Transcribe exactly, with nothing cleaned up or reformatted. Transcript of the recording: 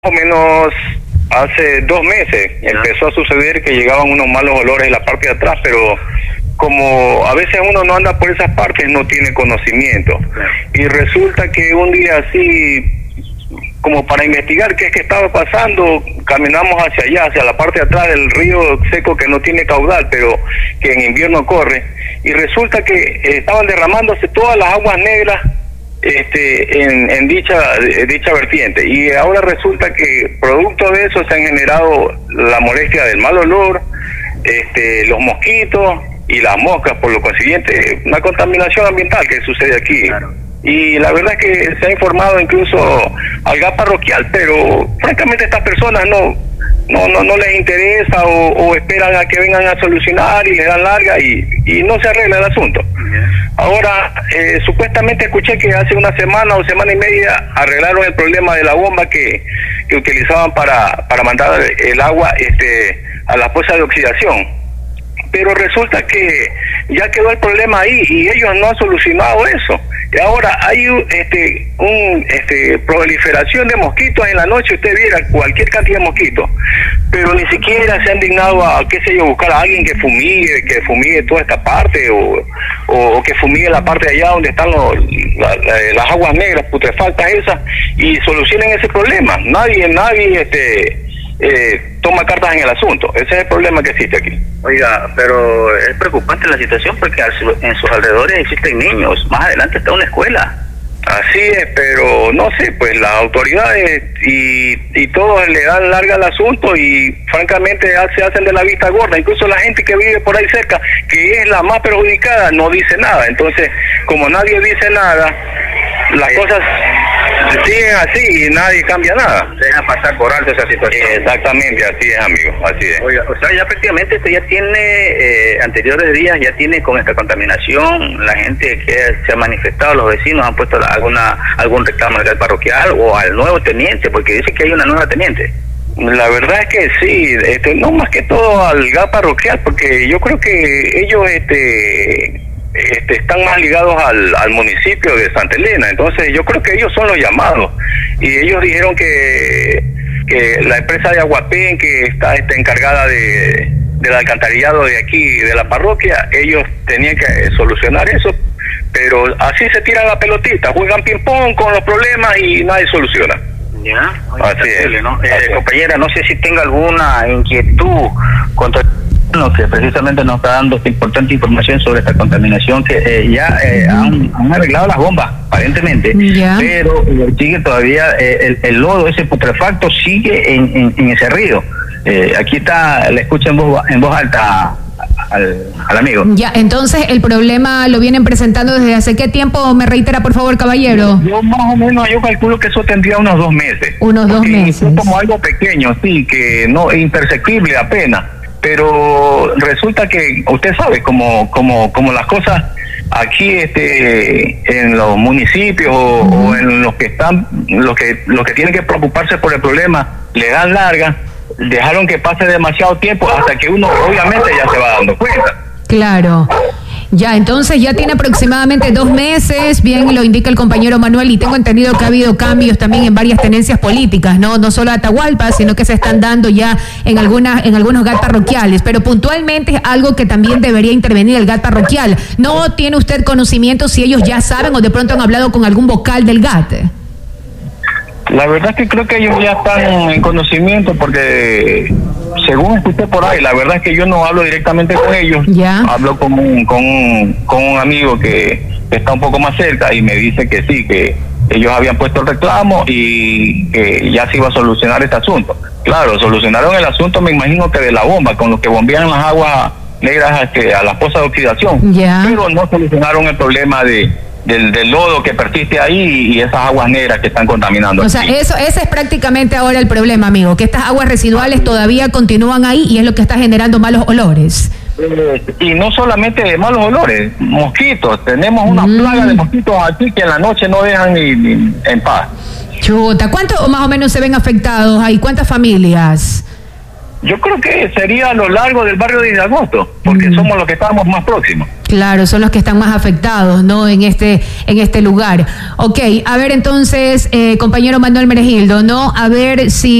Más o menos hace dos meses empezó a suceder que llegaban unos malos olores en la parte de atrás, pero como a veces uno no anda por esas partes, no tiene conocimiento. Y resulta que un día así, como para investigar qué es que estaba pasando, caminamos hacia allá, hacia la parte de atrás del río seco que no tiene caudal, pero que en invierno corre, y resulta que eh, estaban derramándose todas las aguas negras este en, en dicha en dicha vertiente, y ahora resulta que producto de eso se han generado la molestia del mal olor, este los mosquitos y las moscas, por lo consiguiente una contaminación ambiental que sucede aquí. Claro. Y la verdad es que se ha informado incluso al gas parroquial, pero francamente estas personas no no no no les interesa, o, o esperan a que vengan a solucionar y le dan larga y, y no se arregla el asunto. Ahora, eh, supuestamente escuché que hace una semana o semana y media arreglaron el problema de la bomba que, que utilizaban para, para mandar el agua este a la fosa de oxidación. Pero resulta que ya quedó el problema ahí y ellos no han solucionado eso. Y ahora hay este un este proliferación de mosquitos en la noche, usted viera cualquier cantidad de mosquitos, pero ni siquiera se han dignado a, qué sé yo, buscar a alguien que fumigue, que fumigue toda esta parte, o, o, o que fumigue la parte de allá donde están los, la, la, las aguas negras putrefactas esas, y solucionen ese problema. Nadie, nadie este eh, toma cartas en el asunto. Ese es el problema que existe aquí. Oiga, pero es preocupante la situación porque en sus alrededores existen niños. Más adelante está una escuela. Así es, pero no sé, pues las autoridades y, y todos le dan larga al asunto y francamente se hacen de la vista gorda. Incluso la gente que vive por ahí cerca, que es la más perjudicada, no dice nada. Entonces, como nadie dice nada, las cosas siguen así y nadie cambia nada. Se deja pasar por alto esa situación. Exactamente, así es, amigo, así es. Oiga, o sea, ya prácticamente este ya tiene, eh, anteriores días ya tiene con esta contaminación, la gente que se ha manifestado, los vecinos han puesto alguna algún reclamo al parroquial o al nuevo teniente, porque dice que hay una nueva teniente. La verdad es que sí, este, no más que todo al gas parroquial, porque yo creo que ellos este Este, están más ligados al, al municipio de Santa Elena. Entonces yo creo que ellos son los llamados, y ellos dijeron que que la empresa de Aguapén, que está este, encargada de del alcantarillado de aquí, de la parroquia, ellos tenían que solucionar eso, pero así se tiran la pelotita, juegan ping pong con los problemas y nadie soluciona. Ya, así es, ¿no? Eh, así compañera, no sé si tenga alguna inquietud contra que precisamente nos está dando esta importante información sobre esta contaminación, que eh, ya eh, han, han arreglado las bombas aparentemente, yeah. pero eh, sigue todavía eh, el, el lodo ese putrefacto sigue en, en, en ese río. Eh, aquí está, le escucho en voz, en voz alta al, al amigo. Ya, entonces el problema lo vienen presentando desde hace qué tiempo, me reitera por favor, caballero. Yo, yo más o menos yo calculo que eso tendría unos dos meses. Unos dos meses. Es como algo pequeño, sí, que no es imperceptible apenas. Pero resulta que usted sabe como como como las cosas aquí este en los municipios o, o en los que están los que los que tienen que preocuparse por el problema le dan larga, dejaron que pase demasiado tiempo hasta que uno obviamente ya se va dando cuenta. Claro. Ya, entonces ya tiene aproximadamente dos meses, bien lo indica el compañero Manuel, y tengo entendido que ha habido cambios también en varias tenencias políticas, no no solo Atahualpa, sino que se están dando ya en algunas en algunos G A T parroquiales, pero puntualmente es algo que también debería intervenir el G A T parroquial. ¿No tiene usted conocimiento si ellos ya saben o de pronto han hablado con algún vocal del G A T? La verdad es que creo que ellos ya están en conocimiento, porque según escuché por ahí, la verdad es que yo no hablo directamente con ellos, ¿ya? Hablo con un, con, un, con un amigo que está un poco más cerca y me dice que sí, que ellos habían puesto el reclamo y que ya se iba a solucionar este asunto. Claro, solucionaron el asunto, me imagino que de la bomba, con lo que bombean las aguas negras este, a la fosa de oxidación, ¿ya? Pero no solucionaron el problema de Del, del lodo que persiste ahí y esas aguas negras que están contaminando. O sea, aquí. eso ese es prácticamente ahora el problema, amigo, que estas aguas residuales todavía continúan ahí y es lo que está generando malos olores. Eh, y no solamente de malos olores, mosquitos. Tenemos una mm. plaga de mosquitos aquí que en la noche no dejan ni, ni en paz. Chuta, ¿cuántos más o menos se ven afectados ahí? ¿Cuántas familias? Yo creo que sería a lo largo del barrio de Agosto, porque mm. somos los que estamos más próximos. Claro, son los que están más afectados, ¿no? En este, en este lugar. Ok, a ver entonces, eh, compañero Manuel Meregildo, ¿no? A ver si